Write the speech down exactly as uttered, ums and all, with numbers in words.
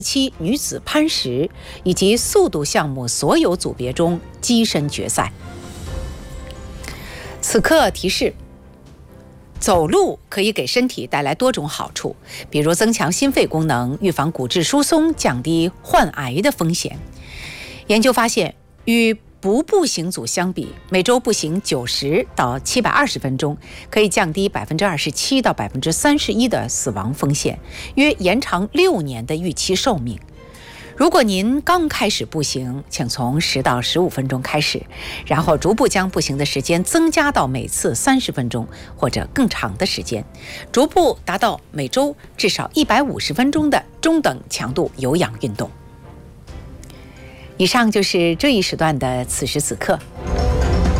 期女子攀石以及速度项目所有组别中跻身决赛。此刻提示：走路可以给身体带来多种好处，比如增强心肺功能、预防骨质疏松、降低患癌的风险。研究发现，与不步行组相比，每周步行九十到七百二十分钟，可以降低百分之二十七到百分之三十一的死亡风险，约延长六年的预期寿命。如果您刚开始步行，请从十到十五分钟开始，然后逐步将步行的时间增加到每次三十分钟或者更长的时间，逐步达到每周至少一百五十分钟的中等强度有氧运动。以上就是这一时段的此时此刻。